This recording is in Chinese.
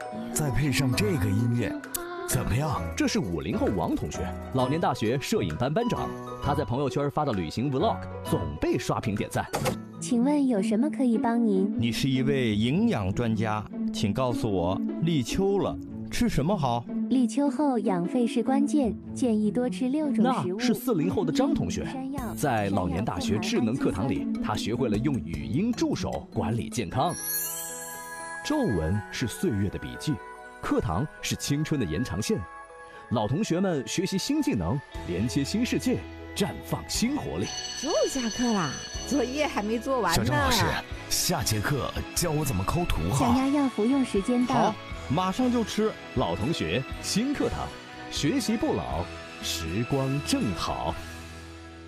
再配上这个音乐，怎么样？ 这是50后王同学，老年大学摄影班班长。他在朋友圈发的旅行 vlog 总被刷屏点赞。 请问有什么可以帮您？ 你是一位营养专家，请告诉我，立秋了，吃什么好？ 立秋后养肺是关键，建议多吃6种食物。 那是40后的张同学，在老年大学智能课堂里，他学会了用语音助手管理健康。皱纹是岁月的笔记，课堂是青春的延长线。老同学们学习新技能，连接新世界，绽放新活力。 就下课啦，作业还没做完呢。 小张老师，下节课教我怎么抠图小哈。 鸭药服用时间到。 好，马上就吃。 老同学新课堂，学习不老，时光正好。